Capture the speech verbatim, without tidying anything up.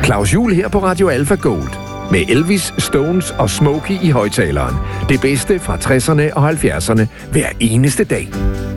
Claus Juhl her på Radio Alpha Gold. Med Elvis, Stones og Smokey i højtaleren. Det bedste fra tresserne og halvfjerdserne hver eneste dag.